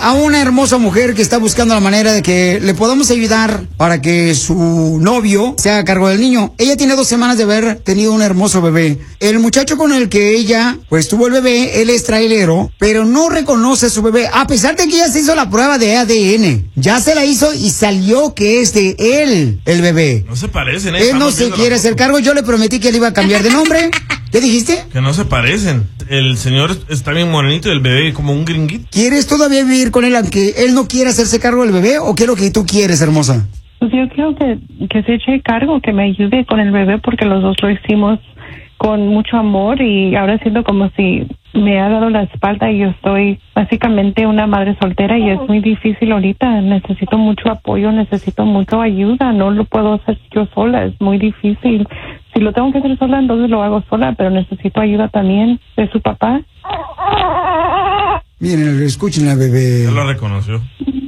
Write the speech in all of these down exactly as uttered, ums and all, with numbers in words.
a una hermosa mujer que está buscando la manera de que le podamos ayudar para que su novio se haga cargo del niño. Ella tiene dos semanas de haber tenido un hermoso bebé. El muchacho con el que ella pues tuvo el bebé, él es trailero, pero no reconoce a su bebé, a pesar de que ella se hizo la prueba de A D N. Ya se la hizo y salió que es de él el bebé. No se parecen, ¿eh? Él no se quiere hacer cargo. Yo le prometí que le iba a cambiar de nombre. ¿Qué dijiste? Que no se parecen. El señor está bien morenito y el bebé como un gringuito. ¿Quieres todavía vivir con él aunque él no quiera hacerse cargo del bebé o qué es lo que tú quieres, hermosa? Pues yo quiero que, que se eche cargo, que me ayude con el bebé porque los dos lo hicimos con mucho amor y ahora siento como si me ha dado la espalda y yo estoy básicamente una madre soltera y es muy difícil ahorita. Necesito mucho apoyo, necesito mucha ayuda. No lo puedo hacer yo sola, es muy difícil. Si lo tengo que hacer sola, entonces lo hago sola, pero necesito ayuda también de su papá. Miren, escuchen al bebé. Ya lo reconoció.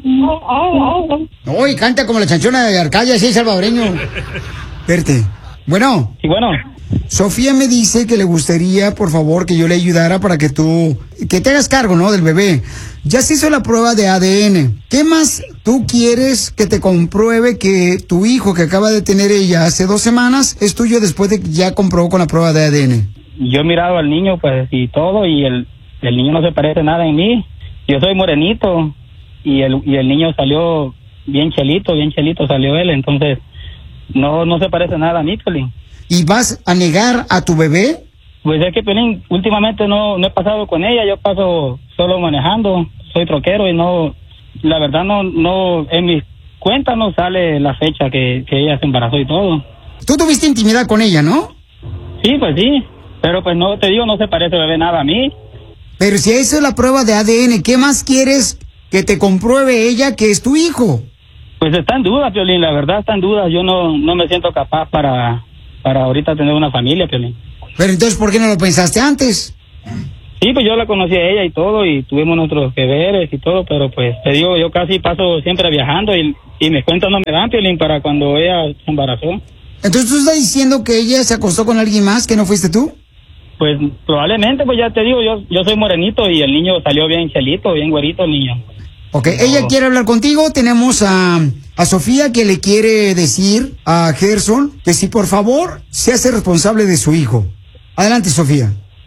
Uy, canta como la chanchona de Arcadia, sí, salvadoreño. Verte. Bueno. Sí, bueno. Sofía me dice que le gustaría, por favor, que yo le ayudara para que tú, que te hagas cargo, ¿no?, del bebé. Ya se hizo la prueba de A D N. ¿Qué más tú quieres que te compruebe que tu hijo que acaba de tener ella hace dos semanas es tuyo después de que ya comprobó con la prueba de A D N? Yo he mirado al niño, pues, y todo, y el, el niño no se parece nada en mí. Yo soy morenito, y el, y el niño salió bien chelito, bien chelito salió él, entonces no, no se parece nada a mí, Pelín. ¿Y vas a negar a tu bebé? Pues es que, Pelín, últimamente no, no he pasado con ella, yo paso solo manejando, soy troquero y no, la verdad no, no, en mis cuentas no sale la fecha que, que ella se embarazó y todo. Tú tuviste intimidad con ella, ¿no? Sí, pues sí, pero pues no, te digo, no se parece bebé nada a mí. Pero si hizo la prueba de A D N, ¿qué más quieres que te compruebe ella que es tu hijo? Pues está en duda, Piolín, la verdad está en duda, yo no, no me siento capaz para, para ahorita tener una familia, Piolín. Pero entonces, ¿por qué no lo pensaste antes? Sí, pues yo la conocí a ella y todo, y tuvimos nuestros deberes y todo, pero pues te digo, yo casi paso siempre viajando y, y mis cuentas no me dan, Piolín, para cuando ella se embarazó. Entonces, ¿tú estás diciendo que ella se acostó con alguien más, que no fuiste tú? Pues probablemente, pues ya te digo, yo yo soy morenito y el niño salió bien chelito, bien güerito el niño. Ok, ella quiere hablar contigo. Tenemos a, a Sofía que le quiere decir a Gerson que si por favor se hace responsable de su hijo. Adelante, Sofía.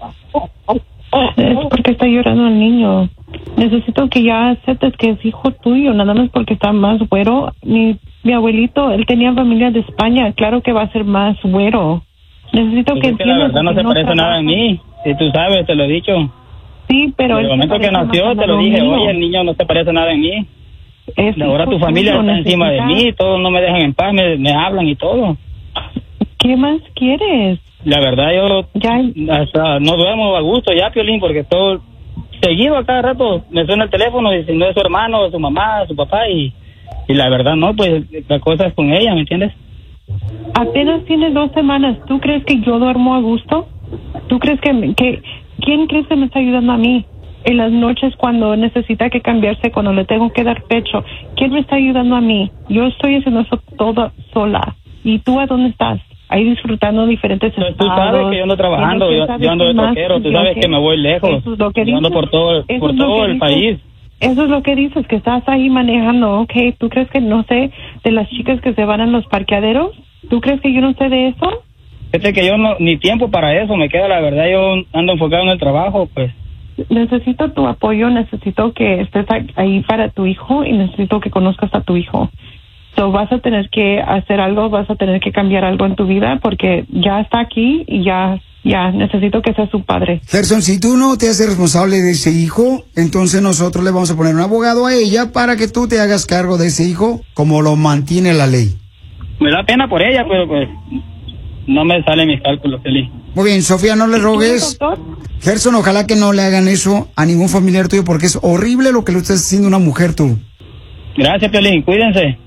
Es porque está llorando el niño. Necesito que ya aceptes que es hijo tuyo, nada más porque está más güero. Mi, mi abuelito, él tenía familia de España, claro que va a ser más güero. Necesito pues que es que la verdad no se no parece trabaja. Nada en mí, si tú sabes, te lo he dicho. Sí, pero... En el momento que nació te lo dije, mío. Oye, el niño no se parece nada en mí. Es ahora tu familia está necesita. Encima de mí, todos no me dejan en paz, me, me hablan y todo. ¿Qué más quieres? La verdad yo ya hasta no duermo a gusto ya, Piolín, porque todo seguido a cada rato me suena el teléfono y si no es su hermano, su mamá, su papá y, y la verdad no, pues la cosa es con ella, ¿me entiendes? Apenas tiene dos semanas, ¿tú crees que yo duermo a gusto? ¿Tú crees que, que quién crees que me está ayudando a mí? En las noches cuando necesita que cambiarse, cuando le tengo que dar pecho, ¿quién me está ayudando a mí? Yo estoy haciendo eso toda sola. ¿Y tú a dónde estás? Ahí disfrutando diferentes pues estados. Tú sabes que yo ando trabajando, yo, yo ando de troquero, tú sabes que, que me voy lejos. Eso es lo que dices. Yo ando por todo, por todo el dices. País. Eso es lo que dices, que estás ahí manejando, ok. ¿Tú crees que no sé de las chicas que se van a los parqueaderos? ¿Tú crees que yo no sé de eso? Fíjate que yo no, ni tiempo para eso me queda, la verdad, yo ando enfocado en el trabajo, pues. Necesito tu apoyo, necesito que estés ahí para tu hijo y necesito que conozcas a tu hijo. So, vas a tener que hacer algo, vas a tener que cambiar algo en tu vida porque ya está aquí y ya, ya necesito que seas su padre. Gerson, si tú no te haces responsable de ese hijo, entonces nosotros le vamos a poner un abogado a ella para que tú te hagas cargo de ese hijo como lo mantiene la ley. Me da pena por ella, pero pues no me salen mis cálculos, feliz. Muy bien, Sofía, no le rogues. Gerson, ojalá que no le hagan eso a ningún familiar tuyo porque es horrible lo que le estás haciendo a una mujer tú. Gracias, Piolín, cuídense.